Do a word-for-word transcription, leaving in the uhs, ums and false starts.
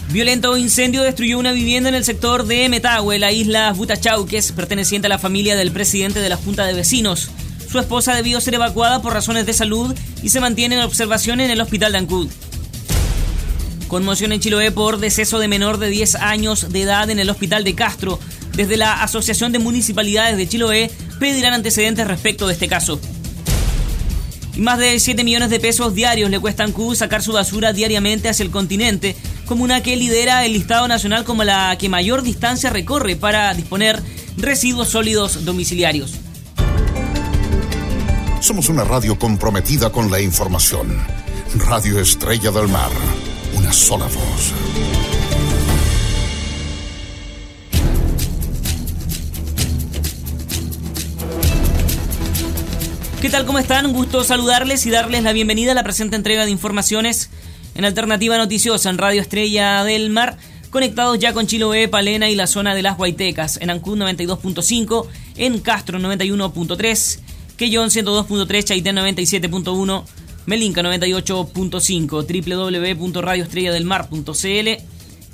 Violento incendio destruyó una vivienda en el sector de Metahue, la isla Butachauques, perteneciente a la familia del presidente de la Junta de Vecinos. Su esposa debió ser evacuada por razones de salud y se mantiene en observación en el hospital de Ancud. Conmoción en Chiloé por deceso de menor de diez años de edad en el hospital de Castro. Desde la Asociación de Municipalidades de Chiloé pedirán antecedentes respecto de este caso. Y más de siete millones de pesos diarios le cuesta a Ancud sacar su basura diariamente hacia el continente, comuna que lidera el listado nacional como la que mayor distancia recorre para disponer residuos sólidos domiciliarios. Somos una radio comprometida con la información. Radio Estrella del Mar, una sola voz. ¿Qué tal? ¿Cómo están? Un gusto saludarles y darles la bienvenida a la presente entrega de informaciones en Alternativa Noticiosa en Radio Estrella del Mar, conectados ya con Chiloé, Palena y la zona de las Guaitecas, en Ancud noventa y dos punto cinco, en Castro noventa y uno punto tres, Quellón ciento dos punto tres, Chaitén noventa y siete punto uno, Melinca noventa y ocho punto cinco, doble u doble u doble u punto radio estrella del mar punto c l